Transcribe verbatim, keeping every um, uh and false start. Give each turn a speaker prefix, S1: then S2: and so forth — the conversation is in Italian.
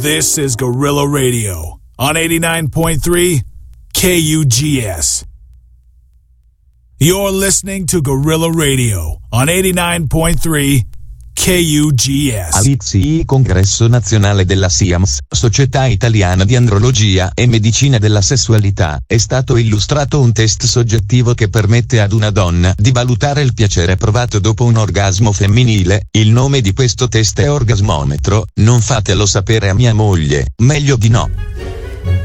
S1: This is Gorilla Radio on eighty-nine point three K U G S. You're listening to Gorilla Radio on eighty-nine point three K U G S.
S2: A I T S I, Congresso Nazionale della SIAMS, Società Italiana di Andrologia e Medicina della Sessualità, è stato illustrato un test soggettivo che permette ad una donna di valutare il piacere provato dopo un orgasmo femminile. Il nome di questo test è Orgasmometro. Non fatelo sapere a mia moglie, meglio di no.